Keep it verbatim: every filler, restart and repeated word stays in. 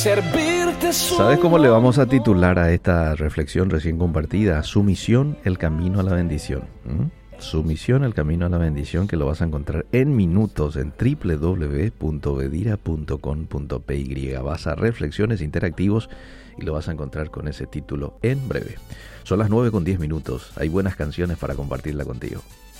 servirte su ¿Sabes cómo le vamos a titular a esta reflexión recién compartida? Sumisión, el camino a la bendición. ¿Mm? Sumisión, el camino a la bendición, que lo vas a encontrar en minutos en doble u doble u doble u punto bedira punto com punto p y. Vas a reflexiones interactivos y lo vas a encontrar con ese título en breve. Son las nueve con diez minutos. Hay buenas canciones para compartirla contigo.